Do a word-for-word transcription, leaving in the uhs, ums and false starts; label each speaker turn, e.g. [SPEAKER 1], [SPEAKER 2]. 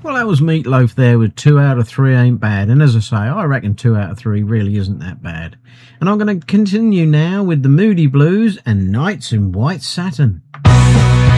[SPEAKER 1] Well, that was Meatloaf there with two out of three ain't bad. And as I say, I reckon two out of three really isn't that bad. And I'm going to continue now with the Moody Blues and Nights in White Satin.